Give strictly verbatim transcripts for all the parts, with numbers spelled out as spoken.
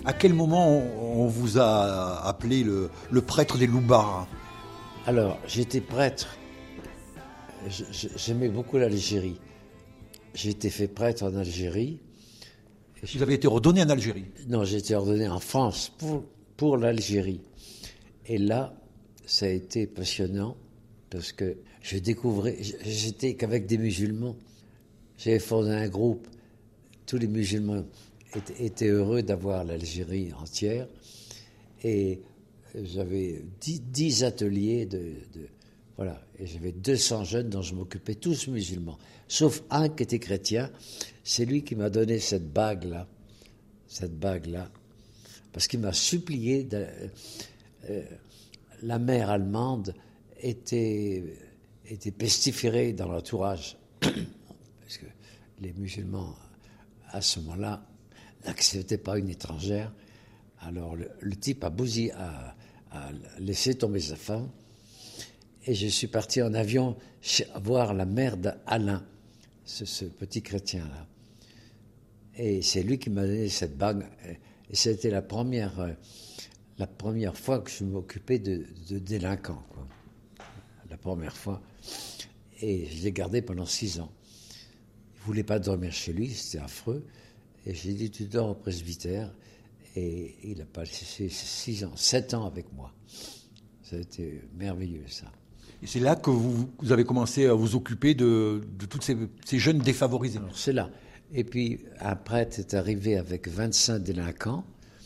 À quel moment on, on vous a appelé le, le prêtre des loupards? Alors, j'étais prêtre. J'aimais beaucoup l'Algérie. J'ai été fait prêtre en Algérie. Vous avez été ordonné en Algérie? Non, j'ai été ordonné en France pour, pour l'Algérie. Et là, ça a été passionnant parce que je découvrais, j'étais qu'avec des musulmans. J'avais fondé un groupe. Tous les musulmans étaient, étaient heureux d'avoir l'Algérie entière. Et j'avais dix, dix ateliers de, de voilà. Et j'avais deux cents jeunes dont je m'occupais, tous musulmans. Sauf un qui était chrétien. C'est lui qui m'a donné cette bague-là. Cette bague-là. Parce qu'il m'a supplié. De, euh, la mer allemande était, était pestiférée dans l'entourage. Parce que les musulmans, à ce moment-là, n'acceptaient pas une étrangère. Alors le, le type a bousillé, a, a laissé tomber sa femme. Et je suis parti en avion voir la mère d'Alain, ce, ce petit chrétien-là. Et c'est lui qui m'a donné cette bague. Et c'était la première, la première fois que je m'occupais de, de délinquants, quoi. La première fois. Et je l'ai gardé pendant six ans. Il ne voulait pas dormir chez lui, c'était affreux. Et j'ai dit, tu dors au presbytère. Et il a passé six ans, sept ans avec moi. Ça a été merveilleux, ça. Et c'est là que vous, vous avez commencé à vous occuper de, de tous ces, ces jeunes défavorisés. Alors, c'est là. Et puis, un prêtre est arrivé avec vingt-cinq délinquants.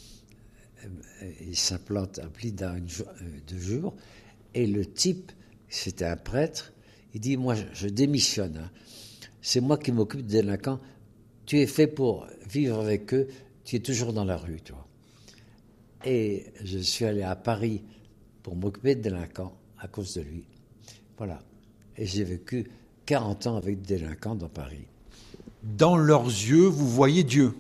Il s'implante à Blida deux jours. Et le type, c'était un prêtre, il dit, moi, je, je démissionne. Hein. C'est moi qui m'occupe des délinquants. Tu es fait pour vivre avec eux. Tu es toujours dans la rue, toi. Et je suis allé à Paris pour m'occuper de délinquants à cause de lui. Voilà. Et j'ai vécu quarante ans avec des délinquants dans Paris. Dans leurs yeux, vous voyez Dieu?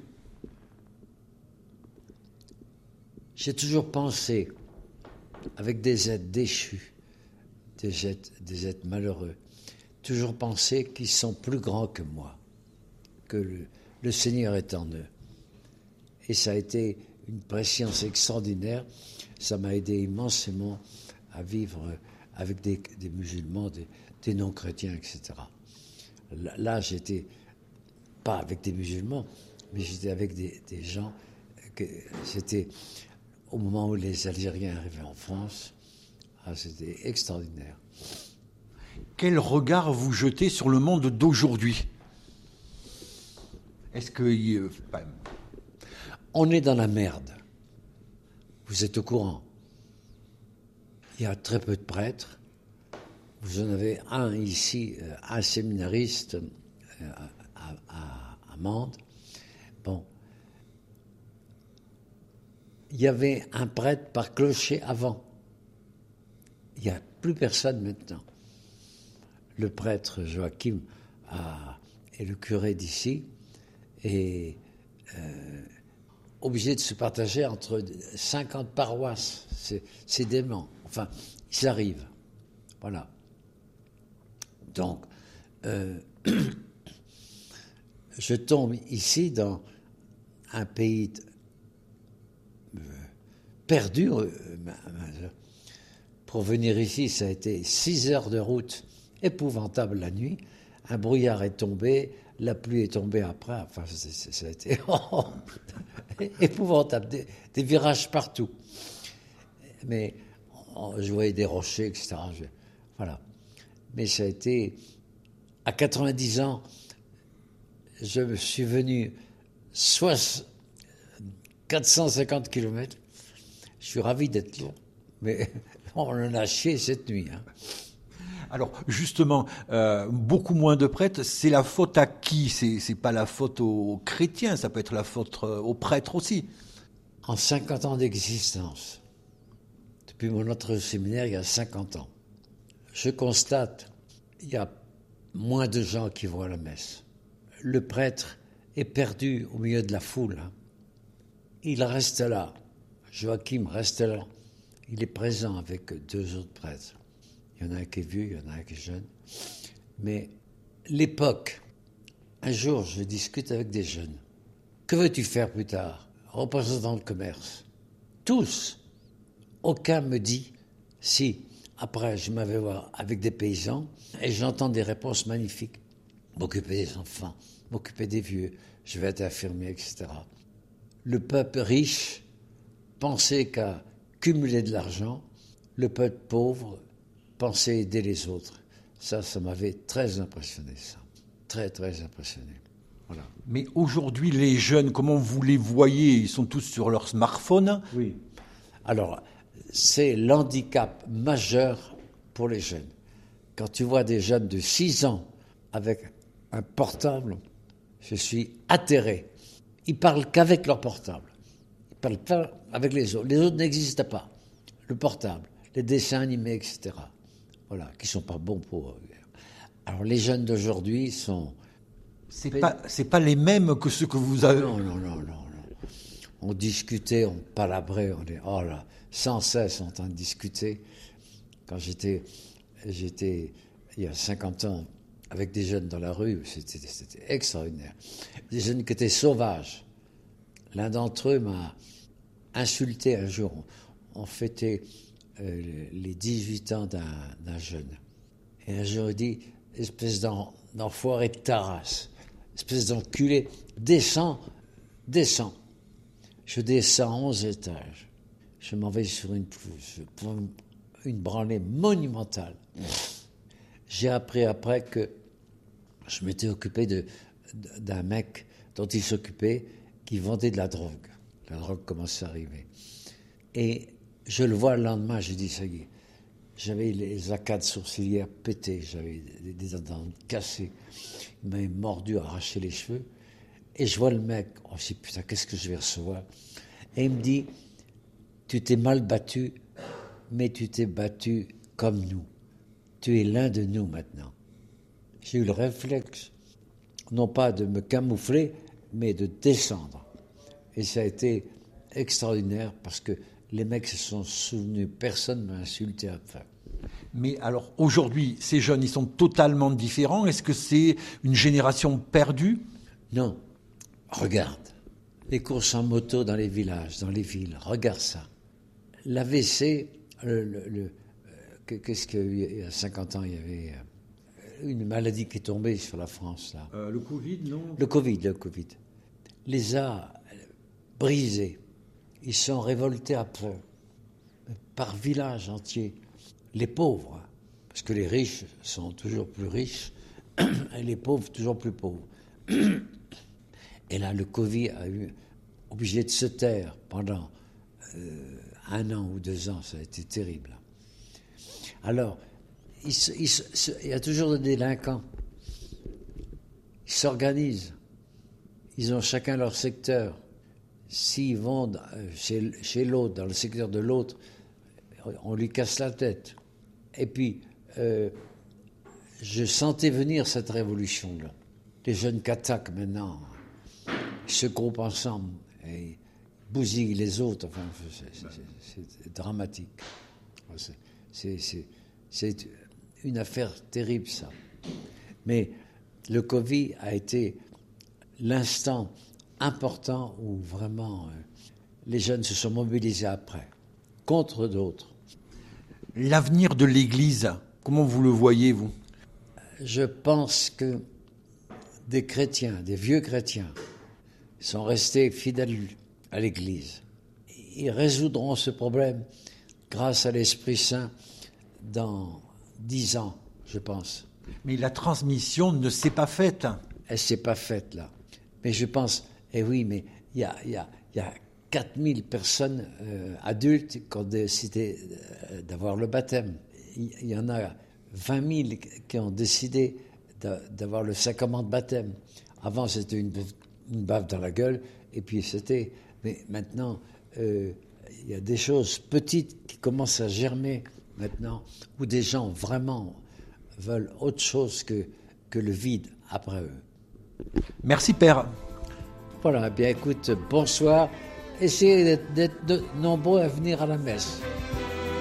J'ai toujours pensé, avec des êtres déchus, des êtres, des êtres malheureux, toujours pensé qu'ils sont plus grands que moi, que le, le Seigneur est en eux. Et ça a été une préscience extraordinaire. Ça m'a aidé immensément à vivre avec des, des musulmans, des, des non-chrétiens, et cetera. Là, là, j'étais pas avec des musulmans, mais j'étais avec des, des gens. Que, c'était au moment où les Algériens arrivaient en France. Ah, c'était extraordinaire. Quel regard vous jetez sur le monde d'aujourd'hui? Est-ce que... Euh, bah... On est dans la merde. Vous êtes au courant. Il y a très peu de prêtres. Vous en avez un ici, un séminariste à, à, à Mende. Bon. Il y avait un prêtre par clocher avant. Il n'y a plus personne maintenant. Le prêtre Joachim a, est le curé d'ici et euh, obligé de se partager entre cinquante paroisses. C'est, c'est dément. Enfin, ils arrivent. Voilà. Donc, euh, je tombe ici dans un pays euh, perdu. Euh, pour venir ici, ça a été six heures de route épouvantable la nuit. Un brouillard est tombé, la pluie est tombée après. Enfin, c'est, c'est, ça a été épouvantable. Des, des virages partout. Mais je voyais des rochers, et cetera. Je, voilà. Mais ça a été... À quatre-vingt-dix ans, je me suis venu soit quatre cent cinquante kilomètres. Je suis ravi d'être là. Mais on en a chié cette nuit. Hein. Alors, justement, euh, beaucoup moins de prêtres, c'est la faute à qui? C'est, c'est pas la faute aux chrétiens, ça peut être la faute aux prêtres aussi. En cinquante ans d'existence, depuis mon autre séminaire, il y a cinquante ans, je constate qu'il y a moins de gens qui vont à la messe. Le prêtre est perdu au milieu de la foule. Hein. Il reste là. Joachim reste là. Il est présent avec deux autres prêtres. Il y en a un qui est vieux, il y en a un qui est jeune. Mais l'époque, un jour, je discute avec des jeunes. Que veux-tu faire plus tard? représentants de commerce. Tous. Aucun me dit si. Après, je m'avais voir avec des paysans et j'entends des réponses magnifiques. M'occuper des enfants, m'occuper des vieux, je vais être infirmier, et cetera. Le peuple riche pensait qu'à cumuler de l'argent, le peuple pauvre pensait aider les autres. Ça, ça m'avait très impressionné, ça. Très, très impressionné. Voilà. Mais aujourd'hui, les jeunes, comment vous les voyez? Ils sont tous sur leur smartphone. Oui. Alors, c'est l'handicap majeur pour les jeunes. Quand tu vois des jeunes de six ans avec un portable, je suis atterré. Ils parlent qu'avec leur portable. Ils parlent pas avec les autres. Les autres n'existent pas. Le portable, les dessins animés, et cetera. Voilà, qui sont pas bons pour eux. Alors les jeunes d'aujourd'hui sont... C'est pas, c'est pas les mêmes que ceux que vous avez. Non, non, non, non, non. On discutait, on palabrait, on est, oh là, sans cesse en train de discuter. Quand j'étais, j'étais, il y a cinquante ans, avec des jeunes dans la rue, c'était, c'était extraordinaire. Des jeunes qui étaient sauvages. L'un d'entre eux m'a insulté un jour. On fêtait euh, les dix-huit ans d'un, d'un jeune. Et un jour, il dit, espèce d'en, d'enfoiré de Taras, espèce d'enculé, descends, descends. Je descends onze étages. Je m'en vais sur une pelouse, une branlée monumentale. J'ai appris après que je m'étais occupé de, d'un mec dont il s'occupait qui vendait de la drogue. La drogue commençait à arriver. Et je le vois le lendemain, je dis, ça y est. J'avais les arcades sourcilières pétées, j'avais des, des dents cassées. Il m'avait mordu, arraché les cheveux. Et je vois le mec, oh, je dis, putain, qu'est-ce que je vais recevoir? Et il me dit, tu t'es mal battu, mais tu t'es battu comme nous. Tu es l'un de nous maintenant. J'ai eu le réflexe, non pas de me camoufler, mais de descendre. Et ça a été extraordinaire parce que les mecs se sont souvenus, personne ne m'a insulté après. Mais alors aujourd'hui, ces jeunes, ils sont totalement différents. Est-ce que c'est une génération perdue? Non. Regarde. Les courses en moto dans les villages, dans les villes, regarde ça. L'A V C, le, le, le, euh, qu'est-ce qu'il y a cinquante ans, il y avait une maladie qui est tombée sur la France, là. Euh, le Covid, non? Le Covid, le Covid. Les a brisés. Ils sont révoltés après, par village entier. Les pauvres, parce que les riches sont toujours plus riches, et les pauvres toujours plus pauvres. Et là, le Covid a eu obligé de se taire pendant euh, un an ou deux ans. Ça a été terrible. Alors, il, il, il y a toujours des délinquants. Ils s'organisent. Ils ont chacun leur secteur. S'ils vont chez, chez l'autre, dans le secteur de l'autre, on lui casse la tête. Et puis, euh, je sentais venir cette révolution-là. Les jeunes qu'attaquent maintenant, ils se groupent ensemble et bousillent les autres. Enfin, c'est, c'est, c'est dramatique. C'est, c'est, c'est, c'est une affaire terrible, ça. Mais le Covid a été l'instant important où vraiment euh, les jeunes se sont mobilisés après, contre d'autres. L'avenir de l'Église, comment vous le voyez, vous? Je pense que des chrétiens, des vieux chrétiens, sont restés fidèles à l'Église. Ils résoudront ce problème grâce à l'Esprit Saint dans dix ans, je pense. Mais la transmission ne s'est pas faite. Elle ne s'est pas faite, là. Mais je pense, eh oui, mais il y a, y a, y a quatre mille personnes euh, adultes qui ont décidé euh, d'avoir le baptême. Il y, y en a vingt mille qui ont décidé de, d'avoir le sacrement de baptême. Avant, c'était une, une baffe dans la gueule, et puis c'était... Mais maintenant, euh, il y a des choses petites qui commencent à germer maintenant, où des gens vraiment veulent autre chose que, que le vide après eux. Merci, Père. Voilà, bien écoute, bonsoir. Essayez d'être, d'être nombreux à venir à la messe.